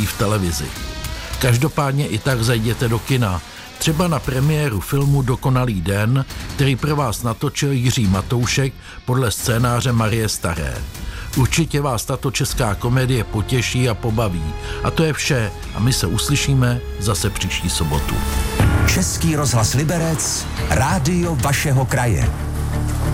objeví v televizi. Každopádně i tak zajděte do kina, třeba na premiéru filmu Dokonalý den, který pro vás natočil Jiří Matoušek podle scénáře Marie Staré. Určitě vás tato česká komedie potěší a pobaví. A to je vše a my se uslyšíme zase příští sobotu. Český rozhlas Liberec, rádio vašeho kraje.